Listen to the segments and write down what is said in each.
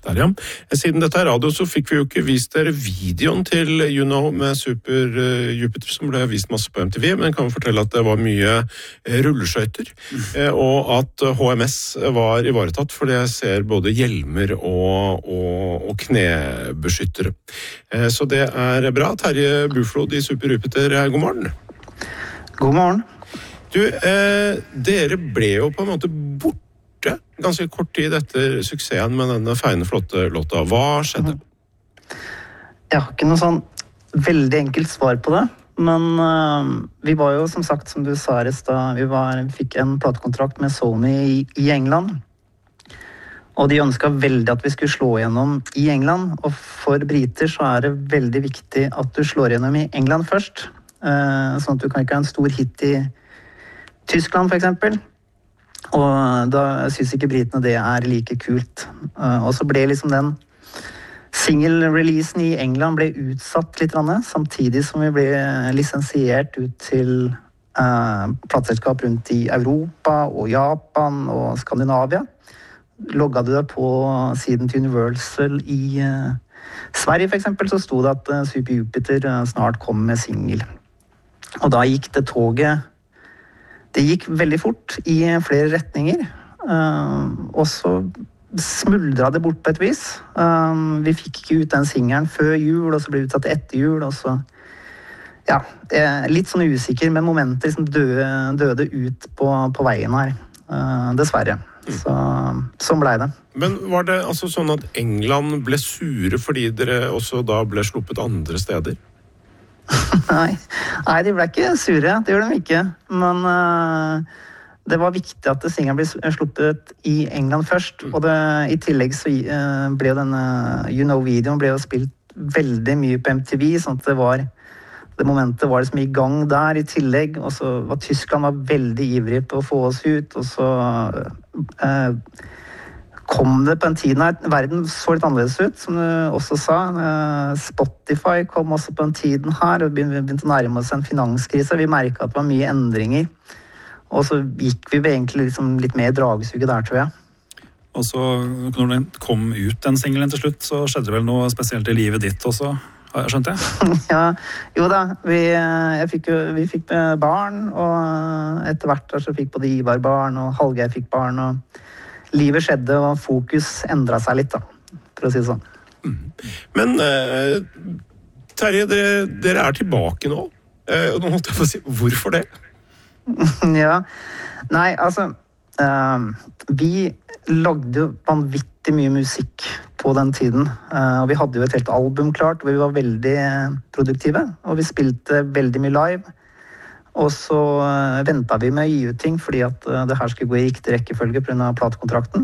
Der, ja. Siden dette er radio, så fikk vi jo ikke vist dere videoen til You Know med Super Jupiter, som ble vist masse på MTV, men kan fortelle at det var mye rulleskøyter, og at HMS var ivaretatt, fordi jeg ser både hjelmer og knebeskyttere. Så det er bra. Terje Buflod i Super Jupiter, god morgen. God morgen. Du, dere ble jo på en måte borte ganske kort tid etter suksessen med denne feine, flotte låta. Hva skjedde? Jeg har ikke noe sånn veldig enkelt svar på det, men vi var jo, som sagt, som du sa i stad, vi fikk en platekontrakt med Sony i England, og de ønsket veldig at vi skulle slå igjennom i England, og for briter så er det veldig viktig at du slår igjennom i England først, sånn at du kan ikke ha en stor hit i Tyskland for eksempel. Og da synes ikke britene det er like kult. Og så ble liksom den single-releasen i England ble utsatt litt, samtidig som vi ble lisensiert ut til plateselskap rundt i Europa og Japan og Skandinavia. Logget du deg på siden til Universal i Sverige for eksempel, så stod det at Super Jupiter snart kom med single. Og da gikk det toget. Det gikk veldig fort i flere retninger, og så smuldret det bort på et vis. Vi fikk ikke ut den singelen før jul, og så ble det utsatt etter jul, og så, ja, litt sånn usikker, men momenter liksom døde ut på veien her, dessverre. Så, sånn ble det. Men var det altså sånn at England ble sure fordi dere også da ble sluppet andre steder? Nei, de ble ikke sure, det gjorde de ikke. Men det var viktig at singelen ble sluppet i England først. Og i tillegg så ble jo denne You Know-videoen ble jo spilt veldig mye på MTV, sånn at det momentet var liksom i gang der i tillegg. Og så var Tyskland veldig ivrig på å få oss ut, og så kom det på en tid når verden så litt annerledes ut, som du også sa. Spotify kom også på en tiden her, og begynte å nærme oss en finanskrise. Vi merket at det var mye endringer, og så gikk vi egentlig liksom litt mer i dragsuget der, tror jeg. Og så, når den kom ut, den singelen til slutt, så skjedde det vel noe spesielt i livet ditt også, har jeg skjønt det? Ja, jo da, vi fikk barn, og etter hvert der så fikk både Ivar barn, og Hallgeir fikk barn, og livet skjedde, og fokus endret seg litt, da, for å si det sånn. Men Terje, dere er tilbake nå. Og nå måtte jeg få si, hvorfor det? Ja, nei, altså, vi lagde jo vanvittig mye musikk på den tiden, og vi hadde jo et helt album klart, hvor vi var veldig produktive, og vi spilte veldig mye live. Og så ventet vi med å gi ut ting, fordi at det her skulle gå i riktig rekkefølge på grunn av platekontrakten.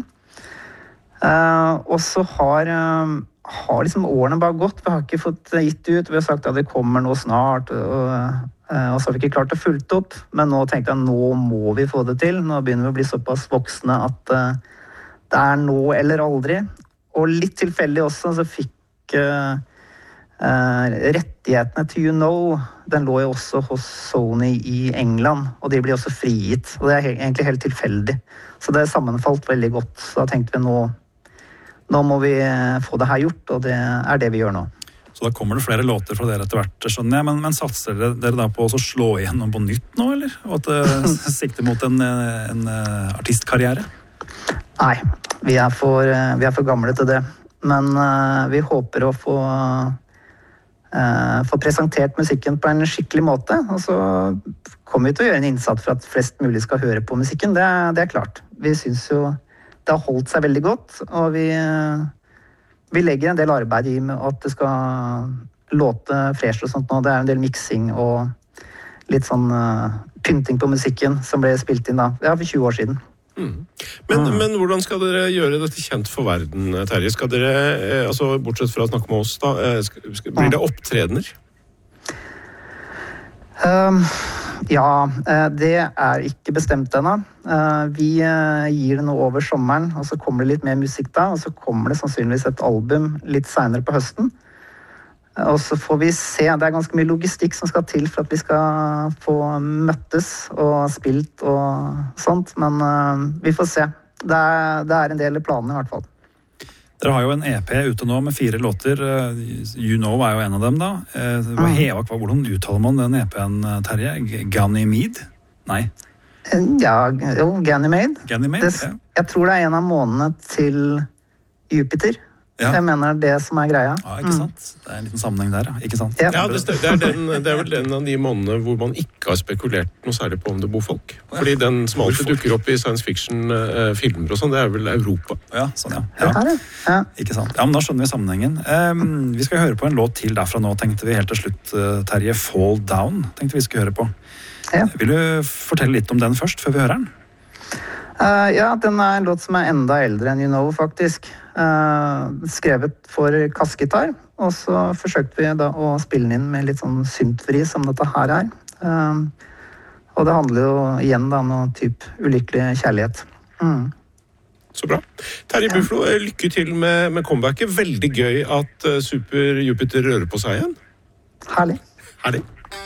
Og så har liksom årene bare gått. Vi har ikke fått gitt ut, vi har sagt at det kommer nå snart, og så har vi ikke klart å fulgt opp. Men nå tenkte jeg, nå må vi få det til. Nå begynner vi å bli såpass voksne at det er nå eller aldri. Og litt tilfeldig også, så fikk rettighetene til You Know, den lå jo også hos Sony i England, og de blir også frigitt, og det er egentlig helt tilfeldig. Så det sammenfalt veldig godt, så da tenkte vi nå må vi få det her gjort, og det er det vi gjør nå. Så da kommer det flere låter fra dere etter hvert, skjønner jeg, men satser dere da på å slå igjennom på nytt nå, eller? Og at det sikter mot en artistkarriere? Nei, vi er for gamle til det, men vi håper å få presentert musikken på en skikkelig måte, og så kommer vi til å gjøre en innsats for at flest mulig skal høre på musikken, det er klart. Vi synes jo det har holdt seg veldig godt, og vi legger en del arbeid i med at det skal låte fresh og sånt nå. Det er en del mixing og litt sånn pynting på musikken som ble spilt inn da, for 20 år siden. Men hvordan skal dere gjøre dette kjent for verden, Terje? Skal dere, altså bortsett fra å snakke med oss da, blir det opptredener? Ja, det er ikke bestemt ennå. Vi gir det nå over sommeren, og så kommer det litt mer musikk da, og så kommer det sannsynligvis et album litt senere på høsten. Og så får vi se, det er ganske mye logistikk som skal til for at vi skal få møttes og spilt og sånt, men vi får se. Det er en del planer i hvert fall. Dere har jo en EP ute nå med 4 låter. You Know er jo en av dem, da. Hvordan uttaler man den EP-en, Terje? Ganymede? Nei. Ja, jo, Ganymede. Ganymede, ja. Jeg tror det en av månedene til Jupiter. Ja. Jeg mener det som greia. Ja, ikke sant? Det en liten sammenheng der, ikke sant? Ja. Ja, det er vel den av de månedene hvor man ikke har spekulert noe særlig på om det bor folk. Fordi den som alltid dukker opp i science fiction-filmer og sånn, det er vel Europa. Ja, sånn, ja. Det her, ja. Ikke sant? Ja, men da skjønner vi sammenhengen. Vi skal høre på en låt til derfra nå, tenkte vi helt til slutt, Terje. Fall Down, tenkte vi skulle høre på. Ja. Vil du fortelle litt om den først, før vi hører den? Ja, den en låt som enda eldre enn You Know, faktisk. Skrevet for kassgitar, og så forsøkte vi da å spille den inn med litt sånn syntvri som dette her er. Og det handler jo igjen da om noe typ ulykkelig kjærlighet. Så bra. Terje Buffalo, lykke til med comebacket. Veldig gøy at Super Jupiter rører på seg igjen. Herlig. Herlig.